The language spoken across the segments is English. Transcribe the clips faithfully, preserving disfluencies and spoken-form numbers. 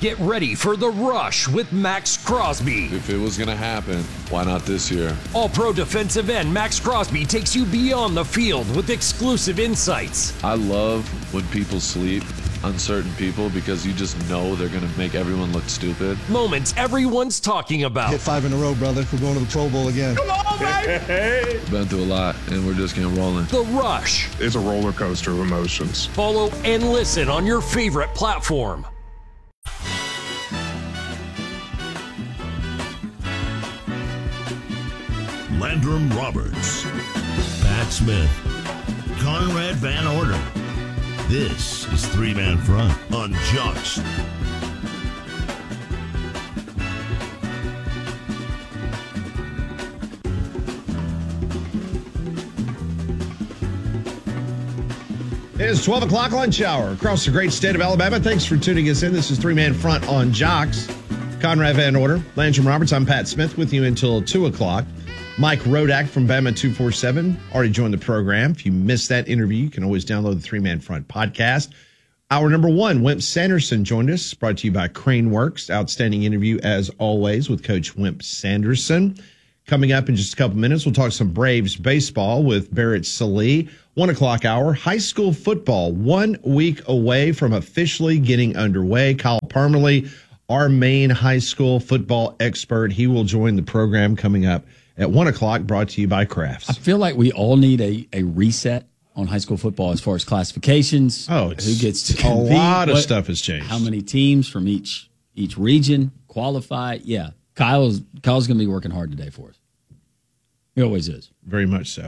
Get ready for The Rush with Max Crosby. If it was going to happen, why not this year? All-Pro defensive end Max Crosby takes you beyond the field with exclusive insights. I love when people sleep, uncertain people, because you just know they're going to make everyone look stupid. Moments everyone's talking about. Hit five in a row, brother. We're going to the Pro Bowl again. Come on, baby! Been through a lot, and we're just getting rolling. The Rush. It's a roller coaster of emotions. Follow and listen on your favorite platform. Landrum Roberts, Pat Smith, Conrad Van Order. This is Three Man Front on Jocks. It is twelve o'clock lunch hour across the great state of Alabama. Thanks for tuning us in. This is Three Man Front on Jocks. Conrad Van Order, Landrum Roberts. I'm Pat Smith with you until two o'clock. Mike Rodak from Bama two forty-seven already joined the program. If you missed that interview, you can always download the Three Man Front podcast. Hour number one, Wimp Sanderson joined us, brought to you by Crane Works. Outstanding interview, as always, with Coach Wimp Sanderson. Coming up in just a couple minutes, we'll talk some Braves baseball with Barrett Sallee. One o'clock hour, high school football, one week away from officially getting underway. Kyle Parmalee, our main high school football expert, he will join the program coming up at one o'clock, brought to you by Crafts. I feel like we all need a, a reset on high school football as far as classifications. Oh, it's, who gets to a compete, lot of what, stuff has changed. How many teams from each each region qualify? Yeah, Kyle's Kyle's going to be working hard today for us. He always is. Very much so.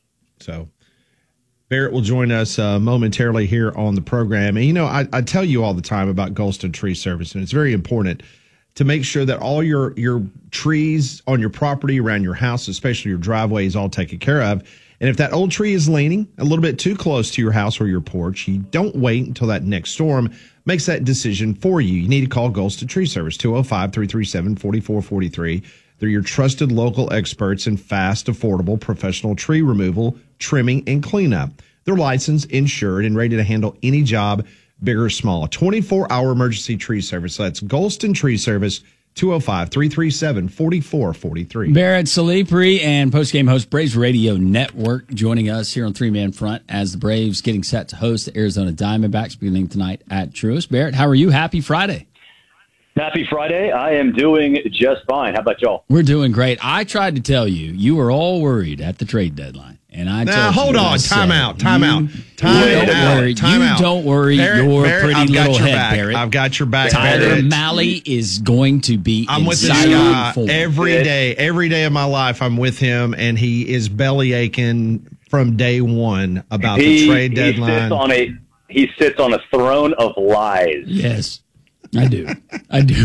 So Barrett will join us uh, momentarily here on the program. And, you know, I, I tell you all the time about Golston Tree Service, and it's very important to make sure that all your, your trees on your property, around your house, especially your driveway, is all taken care of. And if that old tree is leaning a little bit too close to your house or your porch, you don't wait until that next storm makes that decision for you. You need to call Golston Tree Service, two oh five, three three seven, four four four three. They're your trusted local experts in fast, affordable, professional tree removal, trimming, and cleanup. They're licensed, insured, and ready to handle any job, big or small. A twenty-four hour emergency tree service. That's Golston Tree Service, two oh five, three three seven, four four four three. Barrett Sallee, pre- and postgame host, Braves Radio Network, joining us here on Three Man Front as the Braves getting set to host the Arizona Diamondbacks beginning tonight at Truist. Barrett, how are you? Happy Friday. Happy Friday. I am doing just fine. How about y'all? We're doing great. I tried to tell you, you were all worried at the trade deadline. And I now, told hold you on. Time out. Time out. Time Time out. out. Time you out. don't worry Barrett, your Barrett, pretty I've little got your head, back. Barrett. I've got your back. Tyler Barrett. Malley is going to be I'm in with this silent guy form. every day. Every day of my life, I'm with him, and he is belly aching from day one about he, the trade he deadline. Sits on a, he sits on a throne of lies. Yes, I do. I do.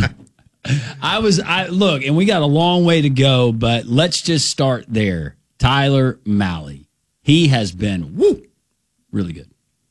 I was, I look, and we got a long way to go, but let's just start there. Tyler Malley. He has been, woo, really good.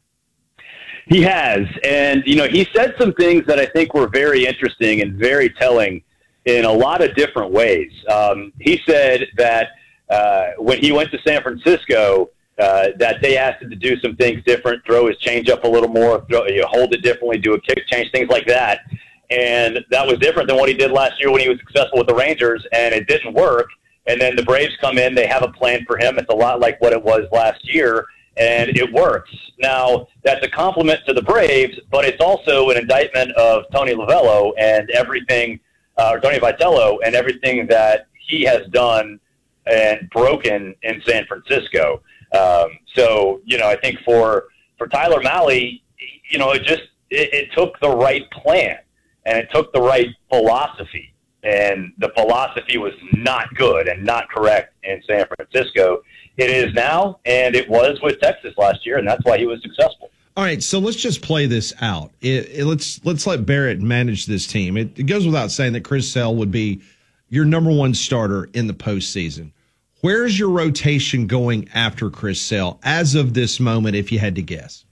He has. And, you know, he said some things that I think were very interesting and very telling in a lot of different ways. Um, he said that uh, when he went to San Francisco, uh, that they asked him to do some things different, throw his change up a little more, throw, you know, hold it differently, do a kick change, things like that. And that was different than what he did last year when he was successful with the Rangers, and it didn't work. And then the Braves come in, they have a plan for him. It's a lot like what it was last year, and it works. Now, that's a compliment to the Braves, but it's also an indictment of Tony Lavello and everything, uh, or Tony Vitello and everything that he has done and broken in San Francisco. Um, so, you know, I think for, for Tyler Malley, you know, it just, it, it took the right plan. And it took the right philosophy, and the philosophy was not good and not correct in San Francisco. It is now, and it was with Texas last year, and that's why he was successful. All right, so let's just play this out. It, it, let's let's let Barrett manage this team. It, it goes without saying that Chris Sale would be your number one starter in the postseason. Where's your rotation going after Chris Sale as of this moment, if you had to guess?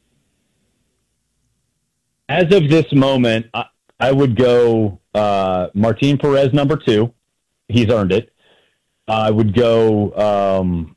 As of this moment, I, I would go uh, Martin Perez number two. He's earned it. I would go. Um,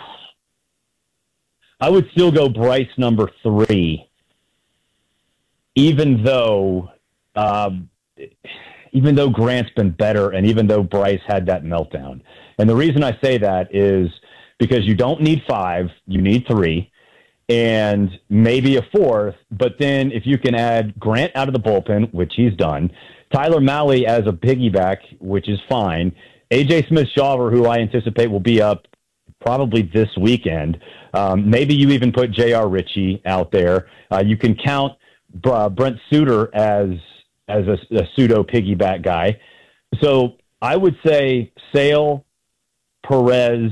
I would still go Bryce number three, even though um, even though Grant's been better and even though Bryce had that meltdown. And the reason I say that is because you don't need five, you need three, and maybe a fourth. But then if you can add Grant out of the bullpen, which he's done, Tyler Mahle as a piggyback, which is fine, A J Smith-Shawver, who I anticipate will be up probably this weekend. Um, maybe you even put J R. Ritchie out there. Uh, you can count uh, Brent Suter as as a, a pseudo piggyback guy. So I would say Sale, Perez,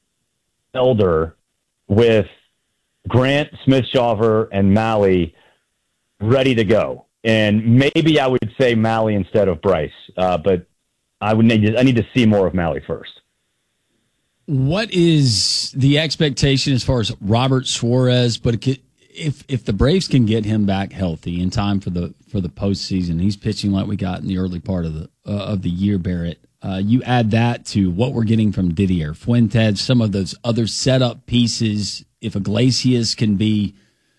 Elder with Grant, Smith-Shawver, and Mahle ready to go. And maybe I would say Mahle instead of Bryce, uh, but I would need I need to see more of Mahle first. What is the expectation as far as Robert Suarez? But if if the Braves can get him back healthy in time for the for the postseason, he's pitching like we got in the early part of the uh, of the year. Barrett, uh, you add that to what we're getting from Didier Fuentes, some of those other setup pieces. If Iglesias can be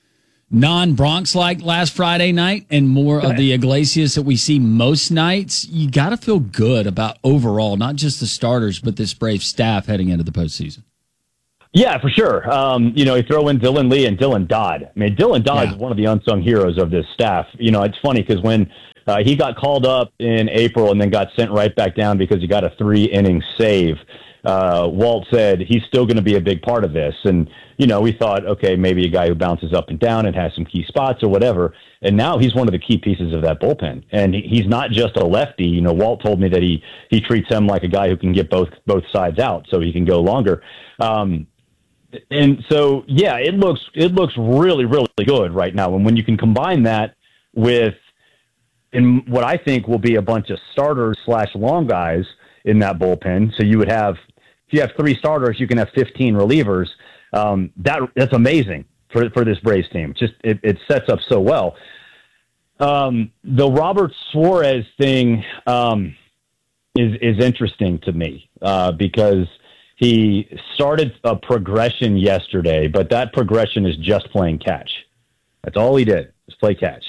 non-Bronx like last Friday night and more of the Iglesias that we see most nights, you got to feel good about overall, not just the starters, but this Brave staff heading into the postseason. Yeah, for sure. Um, you know, you throw in Dylan Lee and Dylan Dodd. I mean, Dylan Dodd yeah. is one of the unsung heroes of this staff. You know, it's funny because when uh, he got called up in April and then got sent right back down because he got a three-inning save, uh, Walt said he's still going to be a big part of this. And, you know, we thought, okay, maybe a guy who bounces up and down and has some key spots or whatever. And now he's one of the key pieces of that bullpen. And he, he's not just a lefty. You know, Walt told me that he, he treats him like a guy who can get both, both sides out so he can go longer. Um, and so, yeah, it looks, it looks really, really good right now. And when you can combine that with in what I think will be a bunch of starters slash long guys in that bullpen. So you would have, if you have three starters, you can have fifteen relievers. Um, that that's amazing for for this Braves team. Just it, it sets up so well. Um, the Robert Suarez thing um, is is interesting to me uh, because he started a progression yesterday, but that progression is just playing catch. That's all he did, is play catch.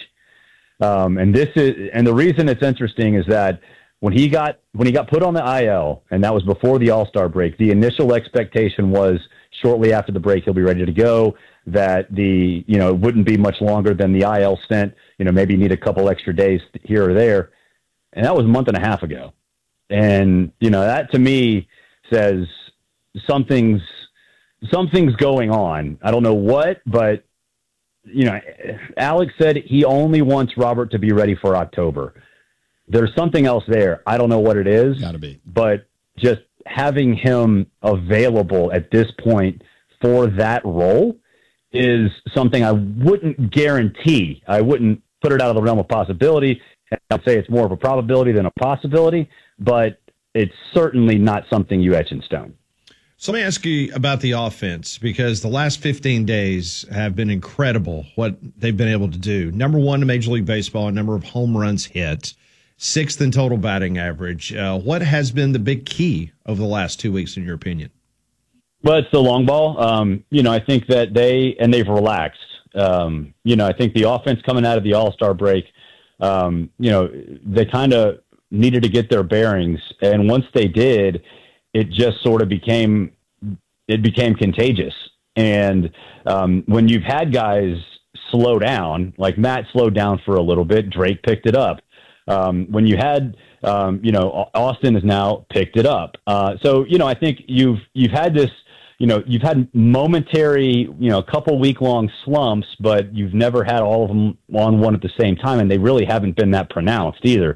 Um, and this is and the reason it's interesting is that when he got when he got put on the I L, and that was before the All-Star break, the initial expectation was shortly after the break he'll be ready to go, that the you know it wouldn't be much longer than the I L stint, you know maybe need a couple extra days here or there, and that was a month and a half ago. And you know that to me says something's something's going on. I don't know what, but you know Alex said he only wants Robert to be ready for October. There's something else there. I don't know what it is. Gotta be. But just having him available at this point for that role is something I wouldn't guarantee. I wouldn't put it out of the realm of possibility. I'd say it's more of a probability than a possibility, but it's certainly not something you etch in stone. So let me ask you about the offense, because the last fifteen days have been incredible what they've been able to do. Number one in Major League Baseball, number of home runs hit. Sixth in total batting average. Uh, what has been the big key over the last two weeks, in your opinion? Well, it's the long ball. Um, you know, I think that they, and they've relaxed. Um, you know, I think the offense coming out of the All-Star break, um, you know, they kind of needed to get their bearings. And once they did, it just sort of became, it became contagious. And um, when you've had guys slow down, like Matt slowed down for a little bit, Drake picked it up. Um, when you had, um, you know, Austin has now picked it up. Uh, so, you know, I think you've, you've had this, you know, you've had momentary, you know, couple week long slumps, but you've never had all of them on one at the same time. And they really haven't been that pronounced either.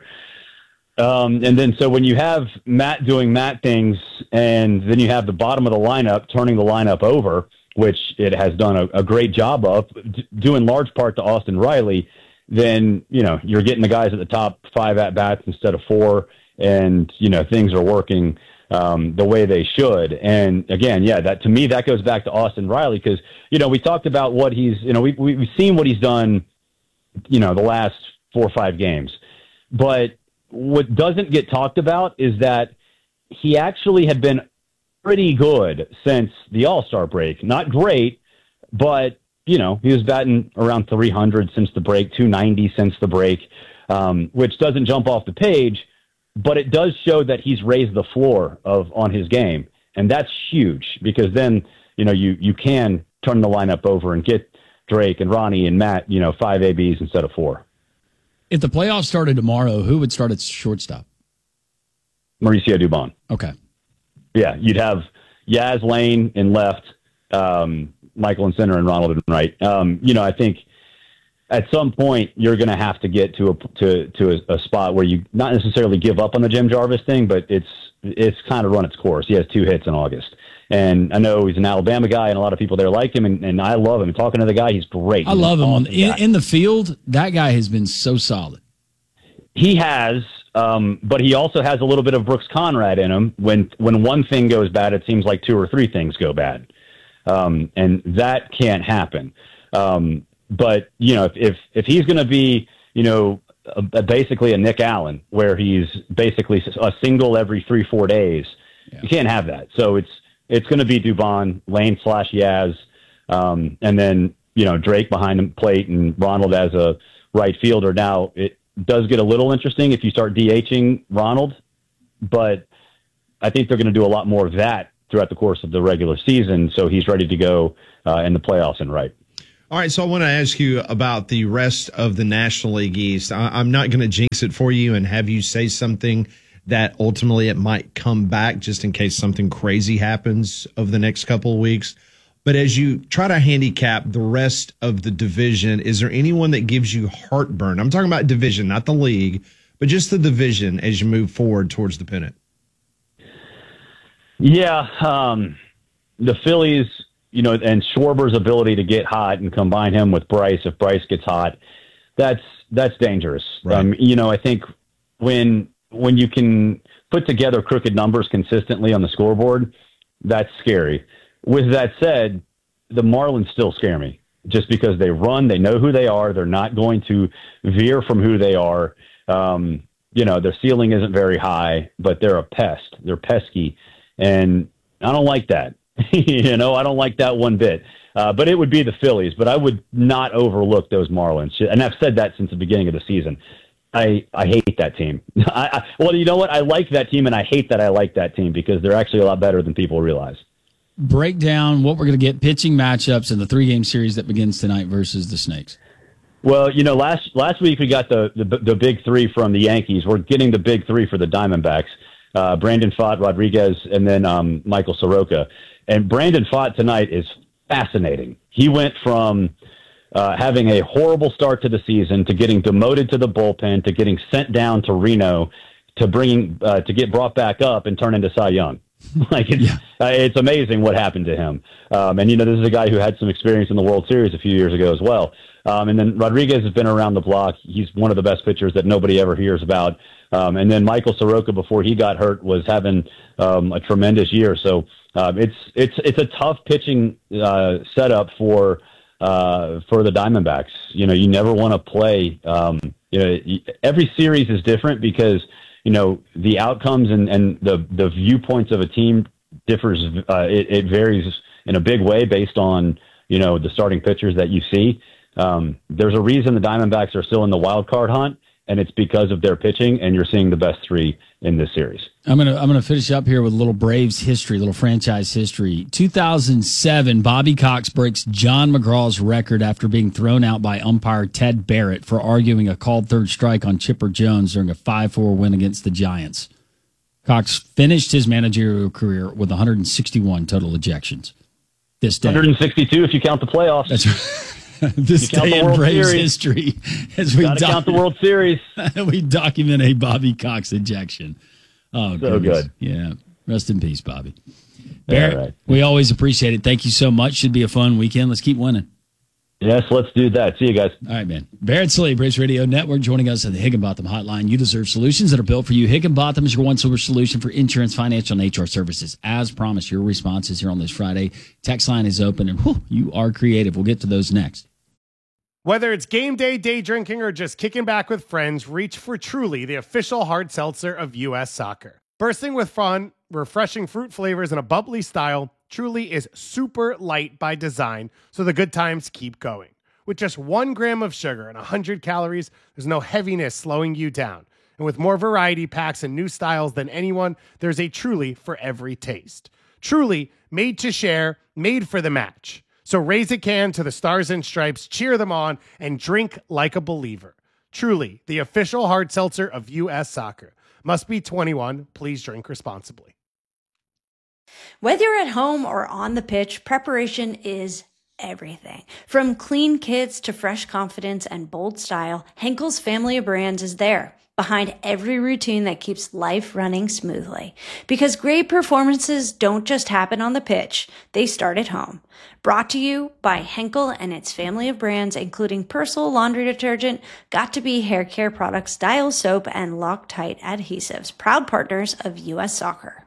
Um, and then, so when you have Matt doing Matt things, and then you have the bottom of the lineup turning the lineup over, which it has done a, a great job of, d- due in large part to Austin Riley, then, you know, you're getting the guys at the top five at-bats instead of four, and, you know, things are working um, the way they should. And, again, yeah, that to me, that goes back to Austin Riley because, you know, we talked about what he's, you know, we, we, we've seen what he's done, you know, the last four or five games. But what doesn't get talked about is that he actually had been pretty good since the All-Star break. Not great, but you know, he was batting around three hundred since the break, two ninety since the break. um, which doesn't jump off the page, but it does show that he's raised the floor of on his game. And that's huge because then, you know, you, you can turn the lineup over and get Drake and Ronnie and Matt, you know, five A Bs instead of four. If the playoffs started tomorrow, who would start at shortstop? Mauricio Dubon. Okay. Yeah, you'd have Yaz Lane in left, um, Michael in center, and Ronald in right. Um, you know, I think at some point you're going to have to get to a to to a, a spot where you not necessarily give up on the Jim Jarvis thing, but it's it's kind of run its course. He has two hits in August. And I know he's an Alabama guy, and a lot of people there like him, and, and I love him. And talking to the guy, he's great. I he's love him. awesome On, in, in the field, that guy has been so solid. He has, um, but he also has a little bit of Brooks Conrad in him. When when one thing goes bad, it seems like two or three things go bad, um, and that can't happen. Um, but you know, if if, if he's going to be, you know, a, a, basically a Nick Allen, where he's basically a single every three four days, yeah. You can't have that. So it's it's going to be Dubon, Lane slash Yaz, um, and then you know Drake behind him plate and Ronald as a right fielder. Now it does get a little interesting if you start DHing Ronald, but I think they're going to do a lot more of that throughout the course of the regular season, so he's ready to go uh, in the playoffs and right. All right, so I want to ask you about the rest of the National League East. I, I'm not going to jinx it for you and have you say something that ultimately it might come back just in case something crazy happens over the next couple of weeks. But as you try to handicap the rest of the division, is there anyone that gives you heartburn? I'm talking about division, not the league, but just the division as you move forward towards the pennant. Yeah, um, the Phillies, you know, and Schwarber's ability to get hot and combine him with Bryce if Bryce gets hot, that's that's dangerous. Right. Um, you know, I think when when you can put together crooked numbers consistently on the scoreboard, that's scary. With that said, the Marlins still scare me just because they run, they know who they are. They're not going to veer from who they are. Um, you know, their ceiling isn't very high, but they're a pest. They're pesky. And I don't like that. you know, I don't like that one bit. Uh, but it would be the Phillies, but I would not overlook those Marlins. And I've said that since the beginning of the season. I, I hate that team. I, I, well, you know what? I like that team, and I hate that I like that team because they're actually a lot better than people realize. Break down what we're going to get pitching matchups in the three-game series that begins tonight versus the Snakes. Well, you know, last last week we got the, the the big three from the Yankees. We're getting the big three for the Diamondbacks. Uh, Brandon Pfaadt, Rodriguez, and then um, Michael Soroka. And Brandon Pfaadt tonight is fascinating. He went from uh, having a horrible start to the season to getting demoted to the bullpen to getting sent down to Reno to bringing uh, to get brought back up and turn into Cy Young. Like it's, yeah. uh, it's amazing what happened to him. Um, and, you know, this is a guy who had some experience in the World Series a few years ago as well. Um, and then Rodriguez has been around the block. He's one of the best pitchers that nobody ever hears about. Um, and then Michael Soroka, before he got hurt, was having um, a tremendous year. So um, it's it's it's a tough pitching uh, setup for uh, for the Diamondbacks. You know, you never want to play. Um, you know, every series is different because you know, the outcomes and, and the, the viewpoints of a team differs. Uh, it, it varies in a big way based on, you know, the starting pitchers that you see. Um, there's a reason the Diamondbacks are still in the wild card hunt, and it's because of their pitching, and you're seeing the best three in this series. I'm gonna I'm gonna finish up here with a little Braves history, a little franchise history. two thousand seven, Bobby Cox breaks John McGraw's record after being thrown out by umpire Ted Barrett for arguing a called third strike on Chipper Jones during a five four win against the Giants. Cox finished his managerial career with one hundred sixty-one total ejections. This day, one hundred sixty-two if you count the playoffs. That's right. This day in Braves Series. history, as we doc- count the World Series, we document a Bobby Cox ejection. Oh, so goodness. good. Yeah. Rest in peace, Bobby. Barrett, right. we always appreciate it. Thank you so much. Should be a fun weekend. Let's keep winning. Yes, let's do that. See you guys. All right, man. Barrett Slade, Braves Radio Network, joining us on the Higginbotham Hotline. You deserve solutions that are built for you. Higginbotham is your one-source solution for insurance, financial, and H R services. As promised, your responses here on this Friday. Text line is open, and whew, you are creative. We'll get to those next. Whether it's game day, day drinking, or just kicking back with friends, reach for Truly, the official hard seltzer of U S Soccer. Bursting with fun, refreshing fruit flavors, and a bubbly style, Truly is super light by design, so the good times keep going. With just one gram of sugar and one hundred calories, there's no heaviness slowing you down. And with more variety packs and new styles than anyone, there's a Truly for every taste. Truly, made to share, made for the match. So raise a can to the Stars and Stripes, cheer them on, and drink like a believer. Truly, the official hard seltzer of U S Soccer. Must be twenty-one. Please drink responsibly. Whether you're at home or on the pitch, preparation is everything. From clean kits to fresh confidence and bold style, Henkel's family of brands is there, behind every routine that keeps life running smoothly. Because great performances don't just happen on the pitch, they start at home. Brought to you by Henkel and its family of brands, including Persil laundry detergent, Got2b hair care products, Dial soap, and Loctite adhesives, proud partners of U S Soccer.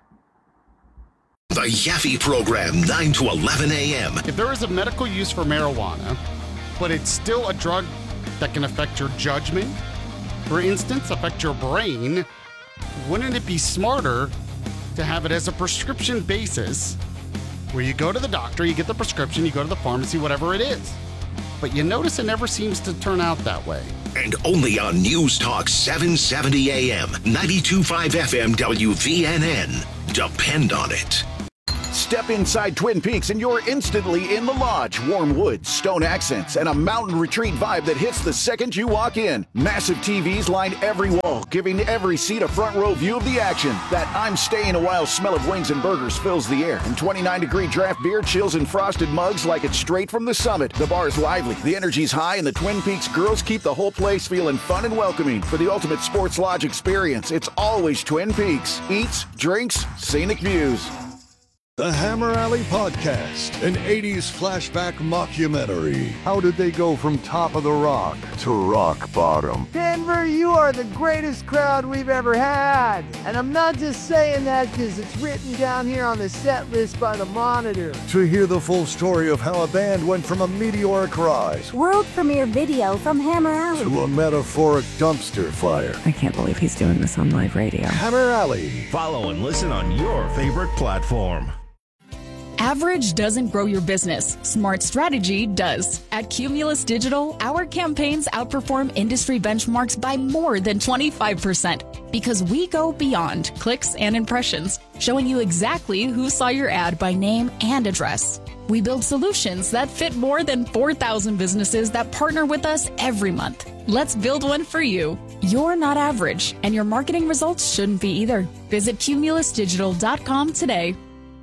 The Yaffe Program, nine to eleven a.m. If there is a medical use for marijuana, but it's still a drug that can affect your judgment, for instance, affect your brain, wouldn't it be smarter to have it as a prescription basis where you go to the doctor, you get the prescription, you go to the pharmacy, whatever it is. But you notice it never seems to turn out that way. And only on News Talk seven seventy a.m., ninety-two point five F M W V N N. Depend on it. Step inside Twin Peaks and you're instantly in the lodge. Warm woods, stone accents, and a mountain retreat vibe that hits the second you walk in. Massive T Vs line every wall, giving every seat a front row view of the action. That I'm staying a while smell of wings and burgers fills the air. And twenty-nine degree draft beer chills in frosted mugs like it's straight from the summit. The bar's lively, the energy's high, and the Twin Peaks girls keep the whole place feeling fun and welcoming. For the ultimate sports lodge experience, it's always Twin Peaks. Eats, drinks, scenic views. The Hammer Alley Podcast, an eighties flashback mockumentary. How did they go from top of the rock to rock bottom? Denver, you are the greatest crowd we've ever had. And I'm not just saying that because it's written down here on the set list by the Monitor. To hear the full story of how a band went from a meteoric rise world premiere video from Hammer Alley to a metaphoric dumpster fire. I can't believe he's doing this on live radio. Hammer Alley. Follow and listen on your favorite platform. Average doesn't grow your business. Smart strategy does. At Cumulus Digital, our campaigns outperform industry benchmarks by more than twenty-five percent because we go beyond clicks and impressions, showing you exactly who saw your ad by name and address. We build solutions that fit more than four thousand businesses that partner with us every month. Let's build one for you. You're not average, and your marketing results shouldn't be either. Visit cumulus digital dot com today.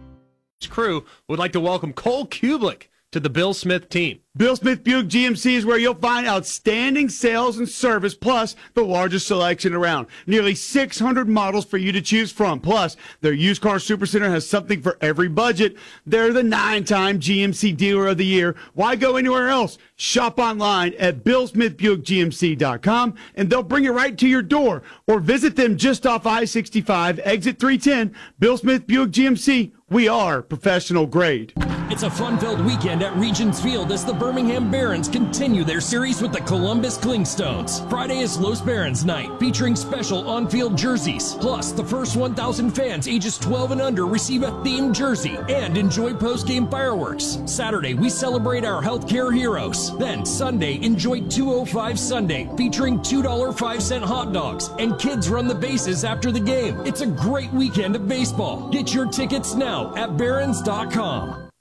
Crew would like to welcome Cole Kublik to the Bill Smith team. Bill Smith Buick G M C is where you'll find outstanding sales and service, plus the largest selection around. Nearly six hundred models for you to choose from. Plus, their used car supercenter has something for every budget. They're the nine-time G M C Dealer of the Year. Why go anywhere else? Shop online at bill smith buick g m c dot com, and they'll bring it right to your door. Or visit them just off I sixty-five, exit three ten. Bill Smith Buick G M C. We are professional grade. It's a fun-filled weekend at Regions Field as the Birmingham Barons continue their series with the Columbus Clingstones. Friday is Los Barons night, featuring special on-field jerseys. Plus, the first one thousand fans ages twelve and under receive a themed jersey and enjoy post-game fireworks. Saturday, we celebrate our healthcare heroes. Then, Sunday, enjoy two oh five Sunday, featuring two dollars and five cents hot dogs, and kids run the bases after the game. It's a great weekend of baseball. Get your tickets now at barons dot com.